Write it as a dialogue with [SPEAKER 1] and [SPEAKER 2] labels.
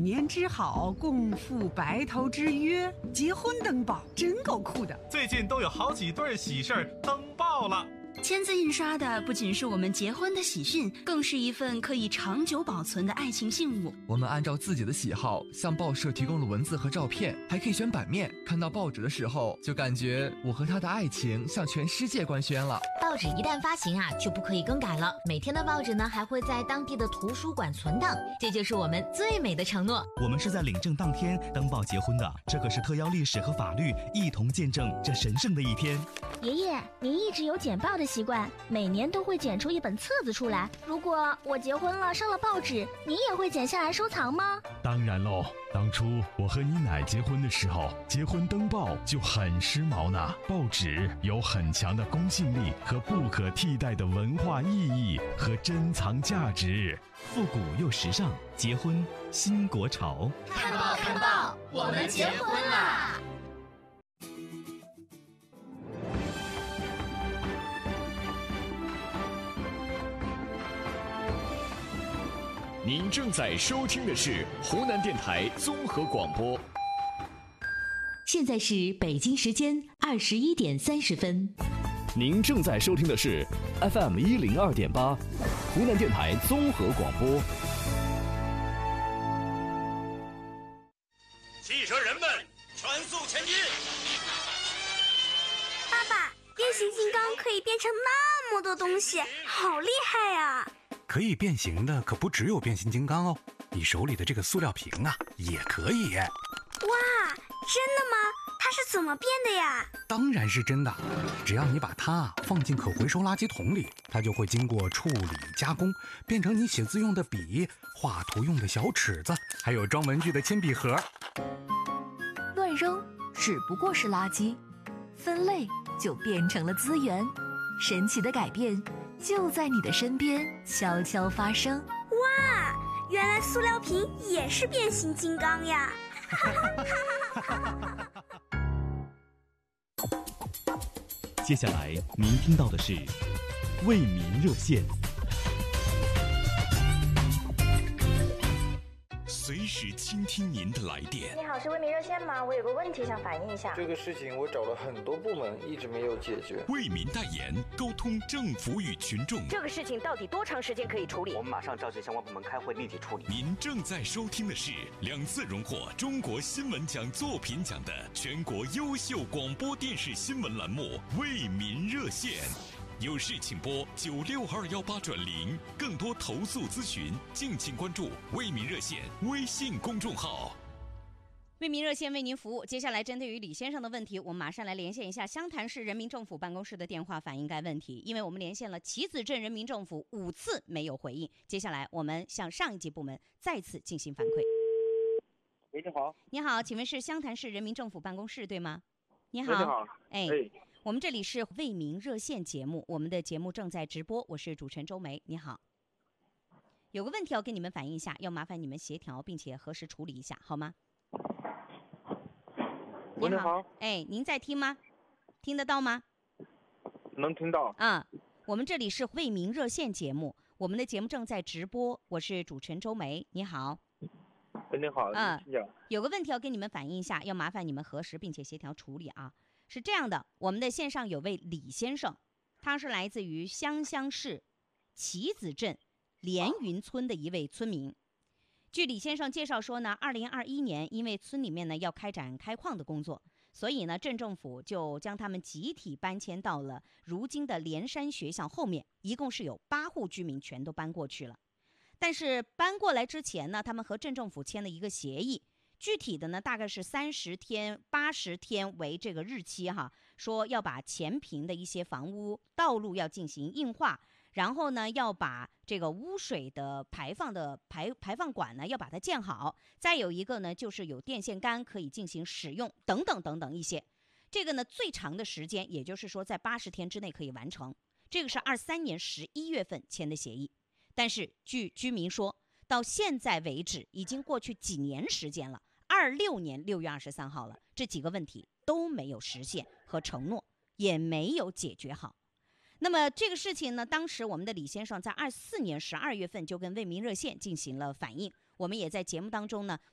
[SPEAKER 1] 年之好，共赴白头之约，结婚登报真够酷的。
[SPEAKER 2] 最近都有好几对喜事儿登报了。
[SPEAKER 3] 签字印刷的不仅是我们结婚的喜讯，更是一份可以长久保存的爱情信物。
[SPEAKER 4] 我们按照自己的喜好向报社提供了文字和照片，还可以选版面。看到报纸的时候，就感觉我和他的爱情向全世界官宣了。
[SPEAKER 5] 报纸一旦发行就不可以更改了。每天的报纸呢，还会在当地的图书馆存档，这就是我们最美的承诺。
[SPEAKER 6] 我们是在领证当天登报结婚的，这可是特邀历史和法律一同见证这神圣的一天。
[SPEAKER 7] 爷爷，您一直有剪报的习惯，每年都会剪出一本册子出来。如果我结婚了上了报纸，您也会剪下来收藏吗？
[SPEAKER 8] 当然喽，当初我和你奶结婚的时候，结婚登报就很时髦呢。报纸有很强的公信力和不可替代的文化意义和珍藏价值，
[SPEAKER 6] 复古又时尚，结婚新国潮。
[SPEAKER 9] 看报看报，我们结婚啦！
[SPEAKER 10] 您正在收听的是湖南电台综合广播。
[SPEAKER 5] 现在是北京时间21:30。
[SPEAKER 10] 您正在收听的是 FM 102.8，湖南电台综合广播。
[SPEAKER 11] 汽车人们，全速前进！
[SPEAKER 12] 爸爸，变形金刚可以变成那么多东西，好厉害呀！
[SPEAKER 13] 可以变形的可不只有变形金刚哦，你手里的这个塑料瓶也可以。
[SPEAKER 12] 哇，真的吗？它是怎么变的呀？
[SPEAKER 13] 当然是真的，只要你把它放进可回收垃圾桶里，它就会经过处理加工，变成你写字用的笔、画图用的小尺子，还有装文具的铅笔盒。
[SPEAKER 14] 乱扔只不过是垃圾，分类就变成了资源。神奇的改变就在你的身边悄悄发生。
[SPEAKER 12] 哇，原来塑料瓶也是变形金刚呀！
[SPEAKER 6] 接下来您听到的是为民热线。
[SPEAKER 10] 随时倾听您的来电。
[SPEAKER 15] 你好，是为民热线吗？我有个问题想反映一下。
[SPEAKER 16] 这个事情我找了很多部门，一直没有解决。
[SPEAKER 10] 为民代言，沟通政府与群众。
[SPEAKER 15] 这个事情到底多长时间可以处理？
[SPEAKER 17] 我们马上召集相关部门开会，立即处理。
[SPEAKER 10] 您正在收听的是2次荣获中国新闻奖作品奖的全国优秀广播电视新闻栏目《为民热线》。有事请拨96218转0，更多投诉咨询，敬请关注为民热线微信公众号。
[SPEAKER 18] 为民热线为您服务。接下来针对于李先生的问题，我们马上来连线一下湘潭市人民政府办公室的电话反映该问题，因为我们连线了棋子镇人民政府5次没有回应。接下来我们向上一级部门再次进行反馈。
[SPEAKER 19] 喂，你好。
[SPEAKER 18] 你好，请问是湘潭市人民政府办公室对吗？你好。
[SPEAKER 19] 你好。
[SPEAKER 18] 我们这里是为民热线节目，我们的节目正在直播，我是主持人周梅。你好，有个问题要跟你们反映一下，要麻烦你们协调并且核实处理一下，好吗？
[SPEAKER 19] 你好。
[SPEAKER 18] 您在听吗？听得到吗？
[SPEAKER 19] 能听到。
[SPEAKER 18] 我们这里是为民热线节目，我们的节目正在直播，我是主持人周梅。你好。
[SPEAKER 19] 你好。
[SPEAKER 18] 有个问题要跟你们反映一下，要麻烦你们核实并且协调处理啊。是这样的，我们的线上有位李先生，他是来自于湘乡市棋子镇连云村的一位村民。据李先生介绍说呢，2021年因为村里面呢要开展开矿的工作，所以呢镇政府就将他们集体搬迁到了如今的连山学校后面，一共是有8户居民全都搬过去了。但是搬过来之前呢，他们和镇政府签了一个协议，具体的呢，大概是30天、80天为这个日期哈，说要把前坪的一些房屋、道路要进行硬化，然后呢，要把这个污水的排放管呢，要把它建好。再有一个呢，就是有电线杆可以进行使用，等等等等一些。这个呢，最长的时间，也就是说在80天之内可以完成。这个是23年11月份签的协议，但是据居民说，到现在为止已经过去几年时间了。26年6月23号了，这几个问题都没有实现和承诺，也没有解决好。那么这个事情呢，当时我们的李先生在24年12月份就跟为民热线进行了反映，我们也在节目当中呢